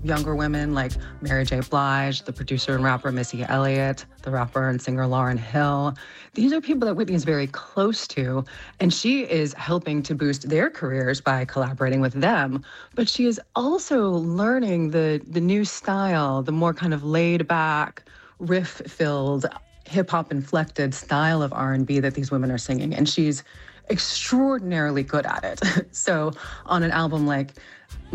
younger women like Mary J. Blige, the producer and rapper Missy Elliott, the rapper and singer Lauryn Hill. These are people that Whitney is very close to, and she is helping to boost their careers by collaborating with them. But she is also learning the new style, the more kind of laid back, riff-filled, hip-hop inflected style of R&B that these women are singing, and she's extraordinarily good at it. So on an album like